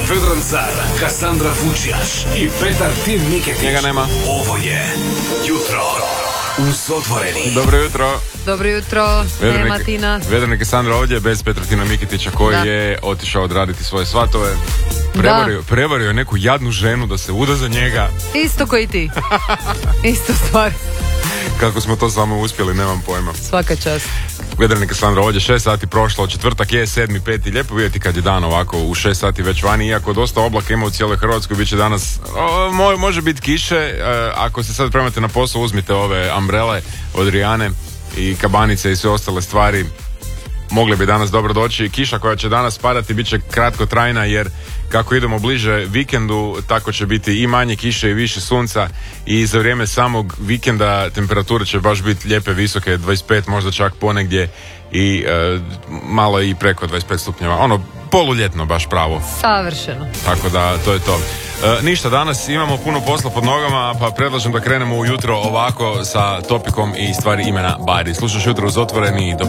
Vedran Car, Kassandra Fučjaš i Petar Tim Miketić. Njega nema. Ovo je Jutro uz otvoreni. Dobro jutro. Dobro jutro, nema Tina. Vedran i Kassandra ovdje bez Petra Tina Miketića koji je otišao odraditi svoje svatove. Prevario neku jadnu ženu da se uda za njega. Isto koji ti. Isto stvar. Kako smo to samo uspjeli, nemam pojma. Svaka čast. Vedran i Kassandra ovdje, 6 sati prošlo, četvrtak je 7.5. Lijepo vidjeti kad je dan ovako u 6 sati već vani, iako dosta oblaka ima u cijeloj Hrvatskoj, bit će danas, može biti kiše. Ako se sad premate na posao, uzmite ove umbrele od Rijane i kabanice i sve ostale stvari. Mogli bi danas dobro doći. Kiša koja će danas padati bit će kratkotrajna, jer kako idemo bliže vikendu, tako će biti i manje kiše i više sunca, i za vrijeme samog vikenda temperature će baš biti lijepe, visoke, 25, možda čak ponegdje i malo i preko 25 stupnjeva. Ono, poluljetno baš pravo. Savršeno. Tako da, to je to. Ništa, danas imamo puno posla pod nogama, pa predlažem da krenemo ujutro ovako sa topikom i stvari imena Bajri. Slušaš Jutro uz otvoreni, dobro